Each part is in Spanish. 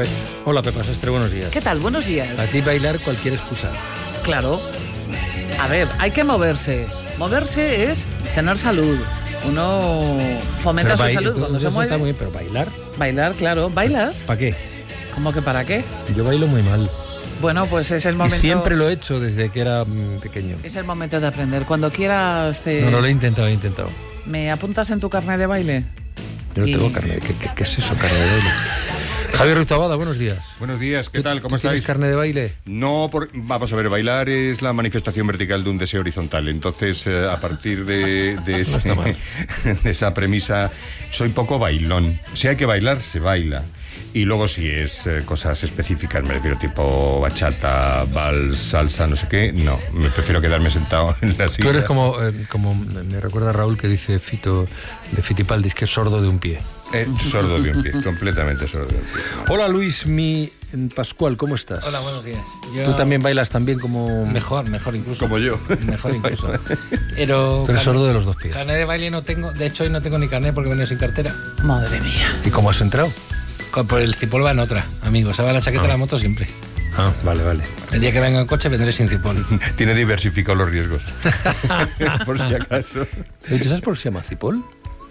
ver, hola Pepa Sastre, buenos días. ¿Qué tal? Buenos días. A ti bailar cualquier excusa. Claro. A ver, hay que moverse. Moverse es tener salud. Uno fomenta su salud cuando se mueve. Está muy bien, pero bailar. Bailar, claro. ¿Bailas? ¿Para qué? ¿Cómo que para qué? Yo bailo muy mal. Bueno, pues es el momento. Y siempre lo he hecho desde que era pequeño. Es el momento de aprender. Cuando quieras No, lo he intentado. ¿Me apuntas en tu carnet de baile? Yo no tengo carnet. ¿Qué es eso, carnet de baile? Javier Ruiz Taboada, buenos días. Buenos días, ¿qué tal? ¿Cómo ¿Tú estáis? ¿Tienes carnet de baile? No, vamos a ver, bailar es la manifestación vertical de un deseo horizontal. Entonces, a partir de esa premisa, soy poco bailón. Si hay que bailar, se baila. Y luego si es cosas específicas, me refiero tipo bachata, vals, salsa, no sé qué, no. Me prefiero quedarme sentado en la silla. Tú eres como me recuerda Raúl que dice Fito de Fitipaldis, que es sordo de un pie. Sordo de un pie, completamente sordo de un pie. Hola Luis, Pascual, ¿cómo estás? Hola, buenos días. ¿Tú también bailas también como...? Mejor incluso. Como yo. Mejor incluso. Pero tú eres sordo de los dos pies. Carnet de baile no tengo. De hecho, hoy no tengo ni carnet porque he venido sin cartera. Madre mía. ¿Y cómo has entrado? Por el cipol va en otra, amigo. Se va la chaqueta de la moto siempre. Ah, vale. El día que venga en coche vendré sin cipol. Tiene diversificado los riesgos. Por si acaso. ¿Y tú sabes por qué se llama cipol?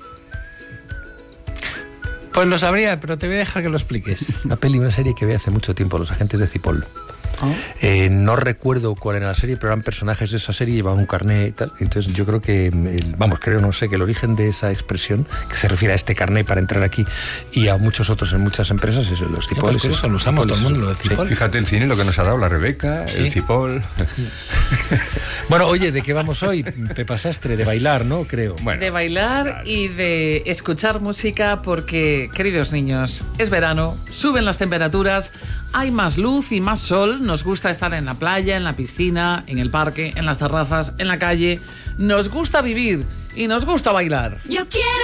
Pues lo sabría, pero te voy a dejar que lo expliques. Una serie que vi hace mucho tiempo, Los agentes de Cipol. No recuerdo cuál era la serie, pero eran personajes de esa serie, llevaban un carné y tal. Entonces yo creo que, que el origen de esa expresión, que se refiere a este carné para entrar aquí y a muchos otros en muchas empresas, es los cipoles. Eso lo usamos todo el mundo, lo de cipol. Fíjate el cine, lo que nos ha dado la Rebeca, sí. El cipol. Bueno, oye, ¿de qué vamos hoy? Pepa Sastre, de bailar, ¿no? Creo. Bueno, de bailar y de escuchar música porque, queridos niños, es verano, suben las temperaturas, hay más luz y más sol. Nos gusta estar en la playa, en la piscina, en el parque, en las terrazas, en la calle. Nos gusta vivir y nos gusta bailar. Yo quiero